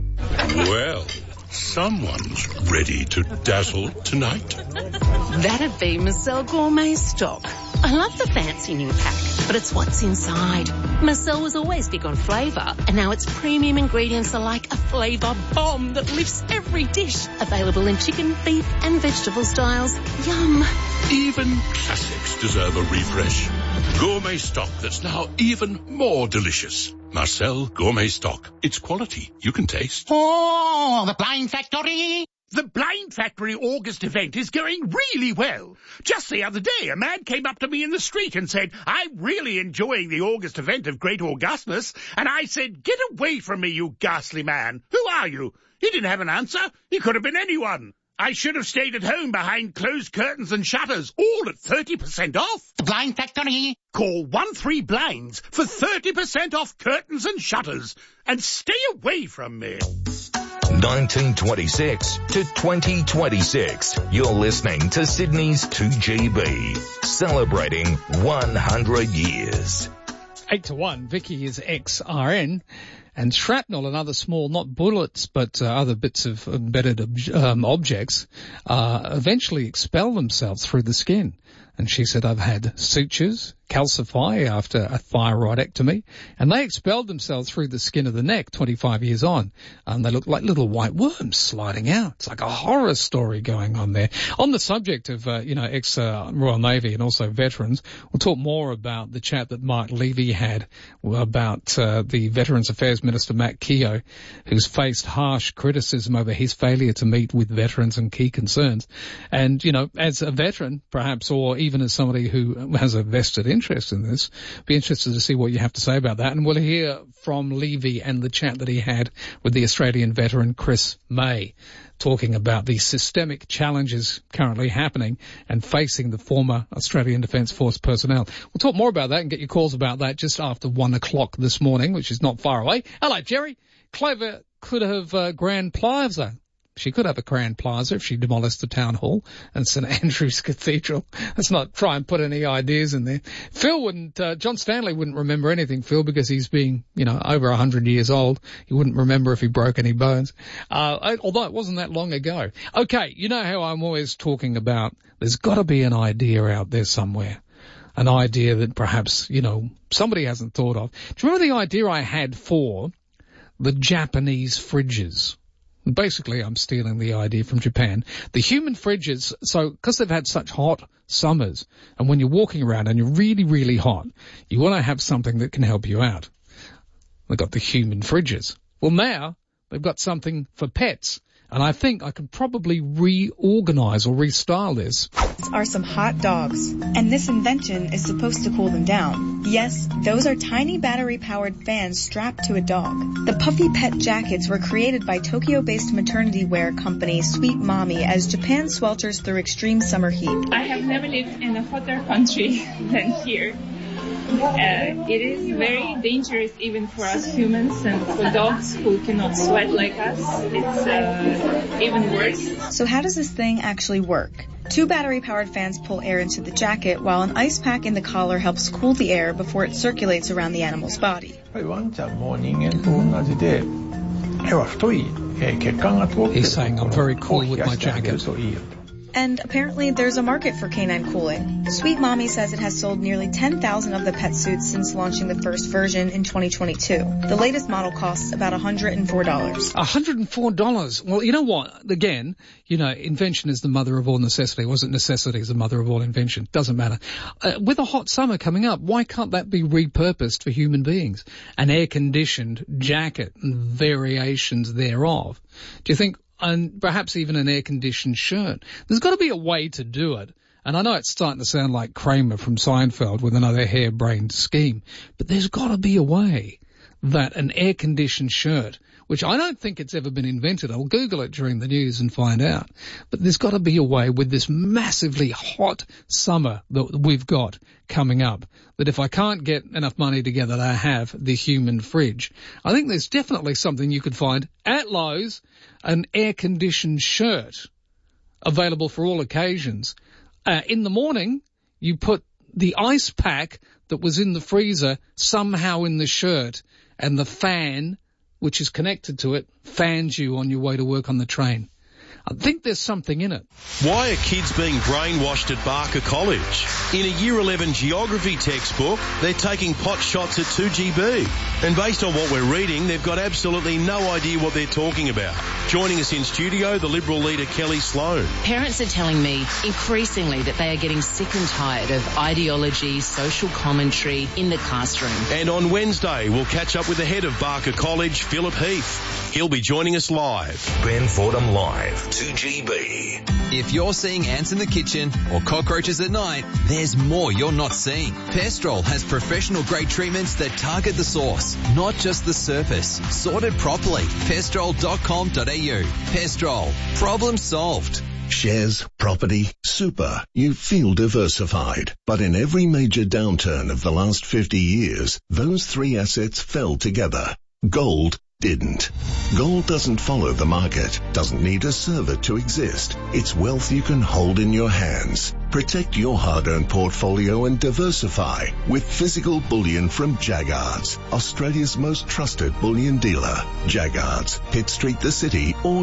Well, someone's ready to dazzle tonight. That'd be Marcel Gourmet Stock. I love the fancy new pack, but it's what's inside. Marcel was always big on flavour, and now its premium ingredients are like a flavour bomb that lifts every dish. Available in chicken, beef and vegetable styles. Yum. Even classics deserve a refresh. Gourmet Stock that's now even more delicious. Marcel Gourmet Stock. It's quality you can taste. Oh, the Blind Factory! The Blind Factory August event is going really well. Just the other day, a man came up to me in the street and said, I'm really enjoying the August event of Great Augustus. And I said, get away from me, you ghastly man. Who are you? He didn't have an answer. He could have been anyone. I should have stayed at home behind closed curtains and shutters, all at 30% off. The Blind Factory. Call 13Blinds for 30% off curtains and shutters. And stay away from me. 1926 to 2026. You're listening to Sydney's 2GB, celebrating 100 years. 8 to 1, Vicky is XRN. And shrapnel and other small, not bullets, but other bits of embedded objects, eventually expel themselves through the skin. And she said, I've had sutures calcify after a thyroidectomy, and they expelled themselves through the skin of the neck 25 years on. They look like little white worms sliding out. It's like a horror story going on there. On the subject of, ex-Royal Navy and also veterans, we'll talk more about the chat that Mark Levy had about the Veterans Affairs Minister, Matt Keogh, who's faced harsh criticism over his failure to meet with veterans and key concerns. And, as a veteran, perhaps, or even as somebody who has a vested interest in this, be interested to see what you have to say about that. And we'll hear from Levy and the chat that he had with the Australian veteran Chris May, talking about the systemic challenges currently happening and facing the former Australian Defence Force personnel. We'll talk more about that and get your calls about that just after 1 o'clock this morning, which is not far away. Hello, Jerry. Clover could have Grand Plaza. She could have a Grand Plaza if she demolished the town hall and St Andrew's Cathedral. Let's not try and put any ideas in there. Phil wouldn't, John Stanley wouldn't remember anything, Phil, because he's being, over 100 years old. He wouldn't remember if he broke any bones. Although it wasn't that long ago. Okay, you know how I'm always talking about there's got to be an idea out there somewhere. An idea that perhaps, somebody hasn't thought of. Do you remember the idea I had for the Japanese fridges? Basically, I'm stealing the idea from Japan. The human fridges, so because they've had such hot summers, and when you're walking around and you're really, really hot, you want to have something that can help you out. They've got the human fridges. Well, now they've got something for pets. And I think I can probably reorganize or restyle this. Are some hot dogs, and this invention is supposed to cool them down. Yes, those are tiny battery-powered fans strapped to a dog. The Puffy Pet jackets were created by Tokyo-based maternity wear company Sweet Mommy as Japan swelters through extreme summer heat. I have never lived in a hotter country than here. It is very dangerous even for us humans, and for dogs who cannot sweat like us, it's even worse. So how does this thing actually work? 2 battery-powered fans pull air into the jacket, while an ice pack in the collar helps cool the air before it circulates around the animal's body. He's saying, I'm very cool with my jacket. And apparently there's a market for canine cooling. Sweet Mommy says it has sold nearly 10,000 of the pet suits since launching the first version in 2022. The latest model costs about $104. $104. Well, you know what? Again, invention is the mother of all necessity. Wasn't necessity is the mother of all invention? Doesn't matter. With a hot summer coming up, why can't that be repurposed for human beings? An air-conditioned jacket and variations thereof. Do you think? And perhaps even an air-conditioned shirt. There's got to be a way to do it. And I know it's starting to sound like Kramer from Seinfeld with another harebrained scheme, but there's got to be a way that an air-conditioned shirt, which I don't think it's ever been invented. I'll Google it during the news and find out. But there's got to be a way with this massively hot summer that we've got coming up, that if I can't get enough money together to have the human fridge, I think there's definitely something you could find at Lowe's, an air-conditioned shirt available for all occasions. In the morning, you put the ice pack that was in the freezer somehow in the shirt, and the fan, which is connected to it, fans you on your way to work on the train. I think there's something in it. Why are kids being brainwashed at Barker College? In a Year 11 geography textbook, they're taking pot shots at 2GB. And based on what we're reading, they've got absolutely no idea what they're talking about. Joining us in studio, the Liberal leader Kelly Sloan. Parents are telling me increasingly that they are getting sick and tired of ideology, social commentary in the classroom. And on Wednesday, we'll catch up with the head of Barker College, Philip Heath. He'll be joining us live. Ben Fordham Live. 2GB. If you're seeing ants in the kitchen or cockroaches at night, there's more you're not seeing. Pestrol has professional grade treatments that target the source, not just the surface. Sorted properly. Pestrol.com.au. Pestrol. Problem solved. Shares, property, super. You feel diversified. But in every major downturn of the last 50 years, those 3 assets fell together. Gold didn't. Gold doesn't follow the market, doesn't need a server to exist. It's wealth you can hold in your hands. Protect your hard-earned portfolio and diversify with physical bullion from Jaggards, Australia's most trusted bullion dealer. Jaggards, Pitt Street the City or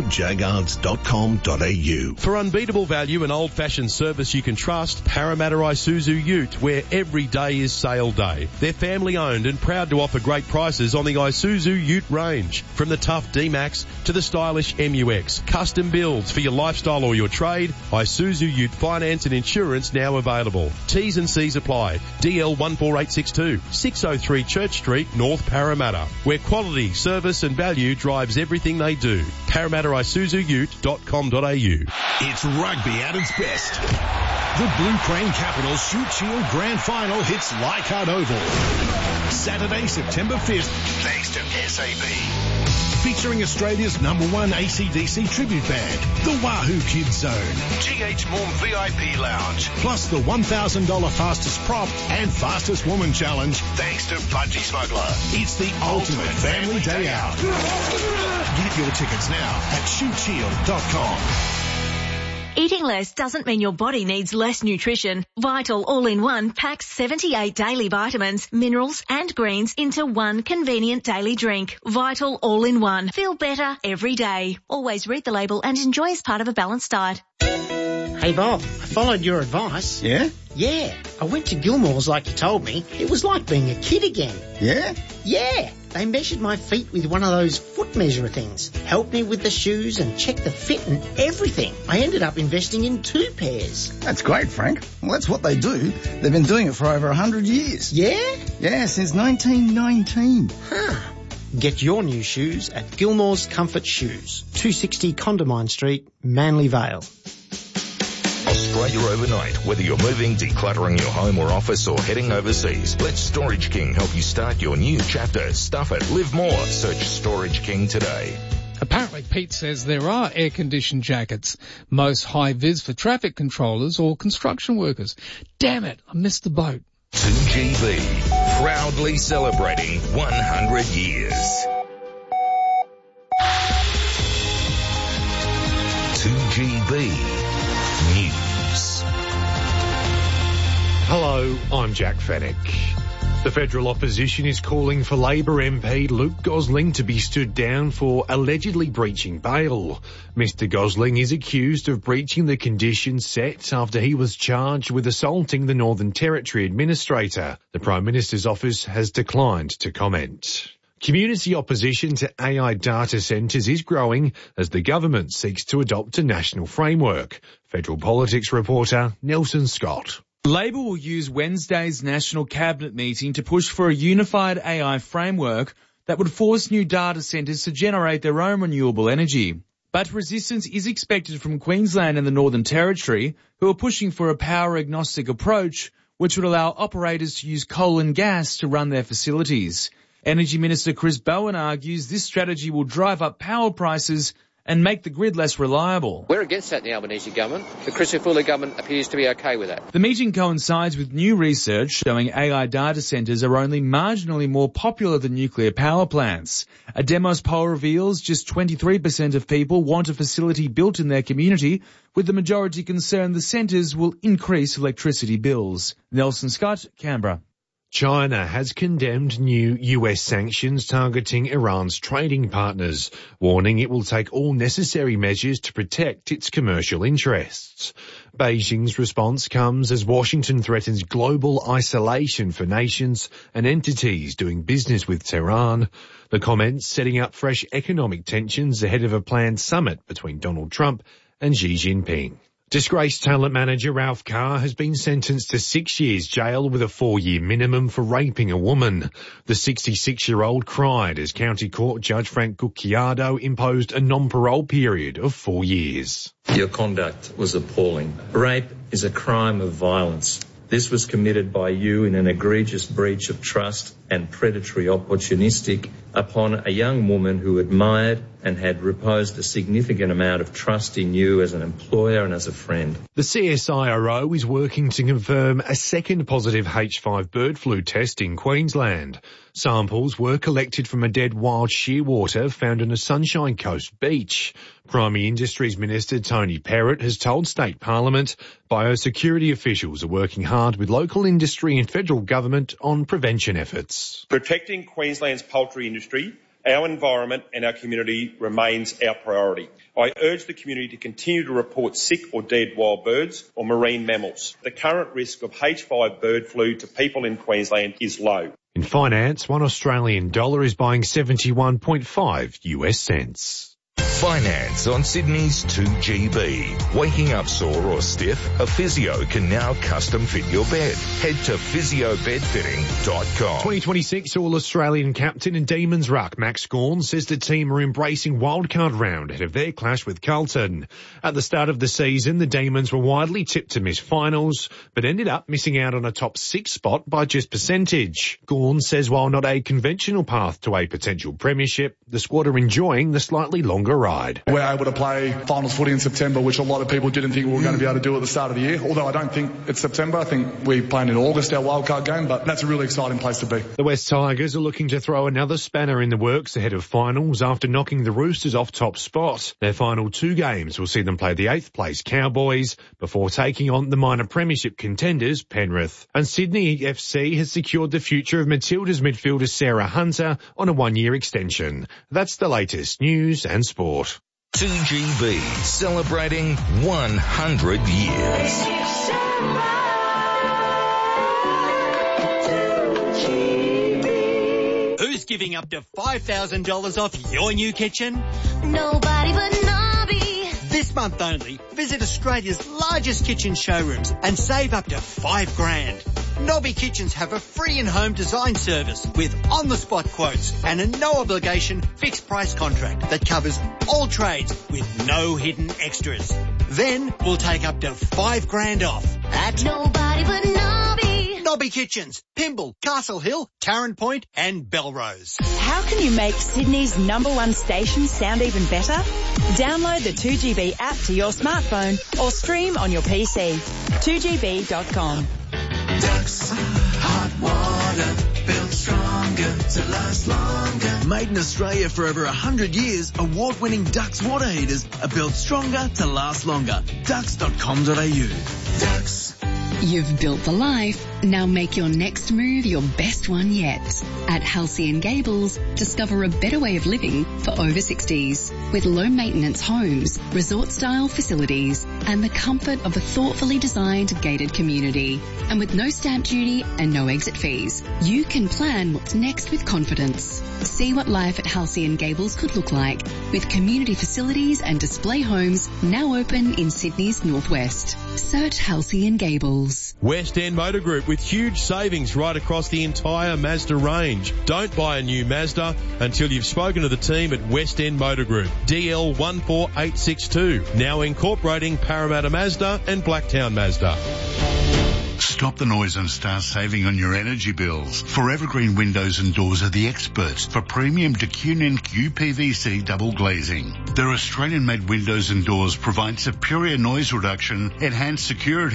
jaggards.com.au. For unbeatable value and old-fashioned service you can trust, Parramatta Isuzu Ute, where every day is sale day. They're family-owned and proud to offer great prices on the Isuzu Ute range. From the tough D-Max to the stylish MUX. Custom builds for your lifestyle or your trade. Isuzu Ute finance and insurance now available. T's and C's apply. DL 14862, 603 Church Street, North Parramatta, where quality, service and value drives everything they do. ParramattaIsuzuUte.com.au. It's rugby at its best. The Blue Crane Capitals Shoot Shield Grand Final hits Leichhardt Oval. Saturday, September 5th, thanks to SAB. Featuring Australia's #1 AC/DC tribute band, the Wahoo Kids Zone. GH Morm VIP Lounge. Plus the $1,000 fastest prop and fastest woman challenge, Thanks to Budgie Smuggler. It's the ultimate family day out. Get your tickets now at shootshield.com. Eating less doesn't mean your body needs less nutrition. Vital All-in-One packs 78 daily vitamins, minerals and greens into one convenient daily drink. Vital All-in-One. Feel better every day. Always read the label and enjoy as part of a balanced diet. Hey Bob, I followed your advice. Yeah? Yeah, I went to Gilmore's like you told me. It was like being a kid again. Yeah? Yeah, they measured my feet with one of those foot measurer things, helped me with the shoes and checked the fit and everything. I ended up investing in 2 pairs. That's great, Frank. Well, that's what they do. They've been doing it for over 100 years. Yeah? Yeah, since 1919. Huh. Get your new shoes at Gilmore's Comfort Shoes, 260 Condamine Street, Manly Vale. Australia overnight. Whether you're moving, decluttering your home or office, or heading overseas, let Storage King help you start your new chapter. Stuff it. Live more. Search Storage King today. Apparently, Pete says there are air-conditioned jackets, most high-vis for traffic controllers or construction workers. Damn it, I missed the boat. 2GB, proudly celebrating 100 years. 2GB News. Hello, I'm Jack Fennick. The federal opposition is calling for Labor MP Luke Gosling to be stood down for allegedly breaching bail. Mr. Gosling is accused of breaching the conditions set after he was charged with assaulting the Northern Territory Administrator. The Prime Minister's office has declined to comment. Community opposition to AI data centres is growing as the government seeks to adopt a national framework. Federal Politics reporter Nelson Scott. Labor will use Wednesday's National Cabinet meeting to push for a unified AI framework that would force new data centres to generate their own renewable energy. But resistance is expected from Queensland and the Northern Territory, who are pushing for a power-agnostic approach, which would allow operators to use coal and gas to run their facilities. Energy Minister Chris Bowen argues this strategy will drive up power prices and make the grid less reliable. We're against that in the Albanese government. The Crisafulli government appears to be okay with that. The meeting coincides with new research showing AI data centres are only marginally more popular than nuclear power plants. A Demos poll reveals just 23% of people want a facility built in their community, with the majority concerned the centres will increase electricity bills. Nelson Scott, Canberra. China has condemned new US sanctions targeting Iran's trading partners, warning it will take all necessary measures to protect its commercial interests. Beijing's response comes as Washington threatens global isolation for nations and entities doing business with Tehran. The comments setting up fresh economic tensions ahead of a planned summit between Donald Trump and Xi Jinping. Disgraced talent manager Ralph Carr has been sentenced to 6 years jail with a 4-year minimum for raping a woman. The 66-year-old cried as County Court Judge Frank Gucciardo imposed a non-parole period of 4 years. Your conduct was appalling. Rape is a crime of violence. This was committed by you in an egregious breach of trust and predatory opportunistic upon a young woman who admired and had reposed a significant amount of trust in you as an employer and as a friend. The CSIRO is working to confirm a second positive H5 bird flu test in Queensland. Samples were collected from a dead wild shearwater found on a Sunshine Coast beach. Primary Industries Minister Tony Perrott has told State Parliament biosecurity officials are working hard with local industry and federal government on prevention efforts. Protecting Queensland's poultry industry, our environment and our community remains our priority. I urge the community to continue to report sick or dead wild birds or marine mammals. The current risk of H5 bird flu to people in Queensland is low. In finance, $1 Australian is buying 71.5 US cents. Finance on Sydney's 2GB. Waking up sore or stiff? A physio can now custom fit your bed. Head to physiobedfitting.com. 2026 All-Australian captain and Demons ruck Max Gawn says the team are embracing wildcard round ahead of their clash with Carlton. At the start of the season, the Demons were widely tipped to miss finals, but ended up missing out on a top 6 spot by just percentage. Gawn says while not a conventional path to a potential premiership, the squad are enjoying the slightly longer ride. We're able to play finals footy in September, which a lot of people didn't think we were going to be able to do at the start of the year. Although I don't think it's September. I think we played in August, our wildcard game, but that's a really exciting place to be. The West Tigers are looking to throw another spanner in the works ahead of finals after knocking the Roosters off top spot. Their final 2 games will see them play the 8th place Cowboys before taking on the minor premiership contenders Penrith. And Sydney FC has secured the future of Matilda's midfielder Sarah Hunter on a 1-year extension. That's the latest news and sport. 2GB, celebrating 100 years. Who's giving up to $5,000 off your new kitchen? Nobody but Nobby. This month only, visit Australia's largest kitchen showrooms and save up to $5,000. Nobby Kitchens have a free in-home design service with on-the-spot quotes and a no-obligation fixed-price contract that covers all trades with no hidden extras. Then we'll take up to $5,000 off at Nobody but Nobby. Nobby Kitchens, Pymble, Castle Hill, Tarrant Point and Belrose. How can you make Sydney's #1 station sound even better? Download the 2GB app to your smartphone or stream on your PC. 2GB.com. Ducks. longer, to last longer. Made in Australia for over 100 years, award-winning Dux water heaters are built stronger to last longer. Dux.com.au. Dux. You've built the life. Now make your next move your best one yet. At Halcyon Gables, discover a better way of living for over 60s with low maintenance homes, resort style facilities and the comfort of a thoughtfully designed gated community. And with no stamp duty and no exit fees, you can plan what's next with confidence. See what life at Halcyon Gables could look like with community facilities and display homes now open in Sydney's northwest. Search Halcyon Gables. West End Motor Group with huge savings right across the entire Mazda range. Don't buy a new Mazda until you've spoken to the team at West End Motor Group. DL 14862, now incorporating Parramatta Mazda and Blacktown Mazda. Stop the noise and start saving on your energy bills. Forever Green Windows and Doors are the experts for premium DeCunin QPVC double glazing. Their Australian-made windows and doors provide superior noise reduction, enhanced security,